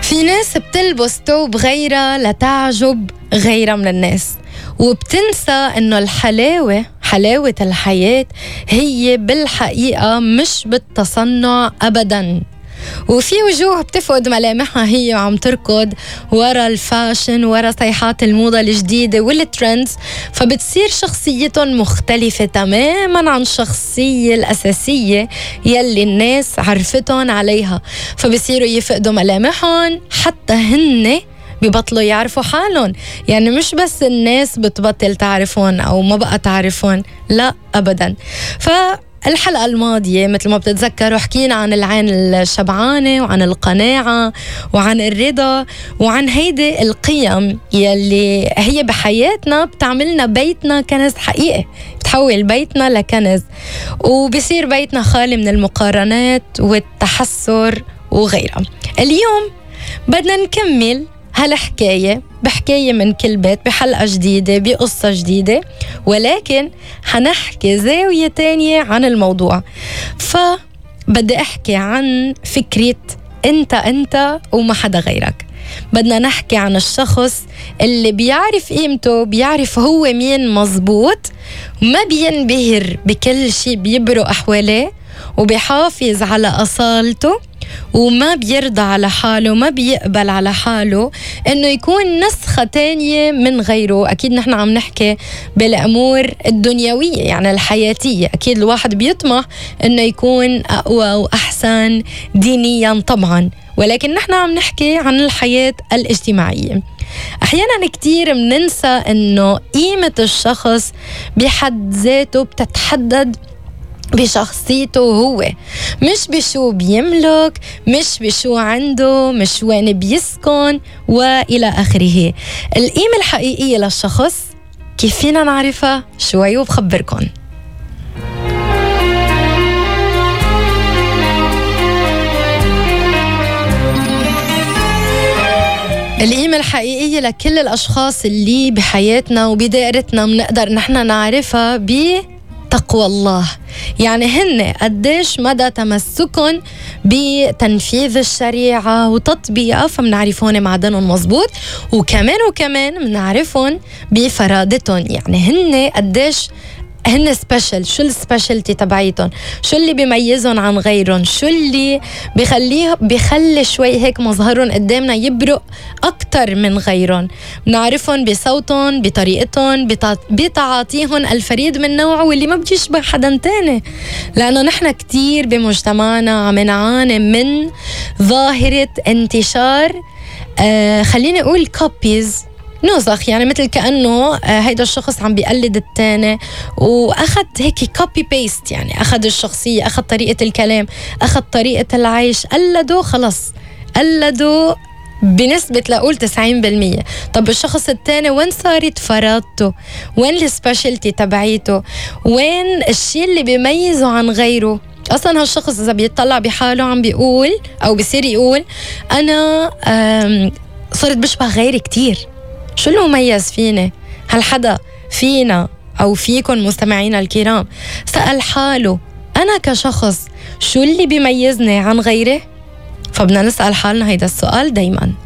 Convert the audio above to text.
في ناس بتلبس توب غيرها لتعجب غيرها من الناس، وبتنسى انه حلاوة الحياة هي بالحقيقة مش بالتصنع ابدا. وفي وجوه بتفقد ملامحها هي وعم تركض ورا الفاشن، ورا صيحات الموضة الجديدة والترندز، فبتصير شخصيتهم مختلفة تماما عن الشخصية الأساسية يلي الناس عرفتهم عليها، فبصيروا يفقدوا ملامحهم، حتى هن بيبطلوا يعرفوا حالهم. يعني مش بس الناس بتبطل تعرفون أو ما بقى تعرفون، لا أبدا. الحلقة الماضية مثل ما بتتذكروا حكينا عن العين الشبعانة وعن القناعة وعن الرضا وعن هيدي القيم يلي هي بحياتنا بتعملنا بيتنا كنز حقيقي، بتحول بيتنا لكنز وبصير بيتنا خالي من المقارنات والتحسر وغيرها. اليوم بدنا نكمل هالحكاية بحكاية من كل بيت، بحلقة جديدة، بقصة جديدة، ولكن حنحكي زاوية تانية عن الموضوع. فبدي أحكي عن فكرة أنت وما حدا غيرك. بدنا نحكي عن الشخص اللي بيعرف قيمته، بيعرف هو مين مزبوط، ما بينبهر بكل شي بيبرق حواليه، وبيحافظ على أصالته، وما بيرضى على حاله، ما بيقبل على حاله انه يكون نسخة تانية من غيره. اكيد نحن عم نحكي بالامور الدنيوية يعني الحياتية، اكيد الواحد بيطمح انه يكون اقوى واحسن دينيا طبعا، ولكن نحن عم نحكي عن الحياة الاجتماعية. احيانا كتير مننسى انه قيمة الشخص بحد ذاته بتتحدد بشخصيته هو، مش بشو بيملك، مش بشو عنده، مش وين بيسكن وإلى آخره. القيمة الحقيقية للشخص كيف فينا نعرفها؟ شوي وبخبركن. القيمة الحقيقية لكل الأشخاص اللي بحياتنا وبدائرتنا بنقدر نحن نعرفها تقوى الله. يعني هن قديش مدى تمسكن بتنفيذ الشريعة وتطبيقها، فمنعرفون معدنهم مزبوط، وكمان منعرفون بفرادتهم. يعني هن قديش هن سبيشل، شو السبيشالتي تبعيتهم، شو اللي بيميزهم عن غيرهم، شو اللي بيخلي شوي هيك مظهرهم قدامنا يبرق أكتر من غيرهم. بنعرفهم بصوتهم، بطريقتهم، بتعاطيهم الفريد من نوعه واللي ما بيشبه حدا تاني. لأنه نحن كتير بمجتمعنا عم نعاني من ظاهرة انتشار خليني أقول كوبيز، نسخ، يعني مثل كأنه هيدا الشخص عم بيقلد التاني، وأخذ هيك كوبي بيست، يعني أخذ الشخصية، أخذ طريقة الكلام، أخذ طريقة العيش، قلده خلص، قلده بنسبة لأقول 90%. طب الشخص التاني وين صارت فرادته؟ وين السبيشالتي تبعيته؟ وين الشيء اللي بيميزه عن غيره؟ أصلا هالشخص إذا بيطلع بحاله عم بيقول أو بيصير يقول أنا صرت بشبه غيري كتير. شو المميز فيني؟ هل حدا فينا أو فيكن مستمعينا الكرام سأل حاله أنا كشخص شو اللي بيميزني عن غيري؟ فبدنا نسأل حالنا هيدا السؤال دايماً.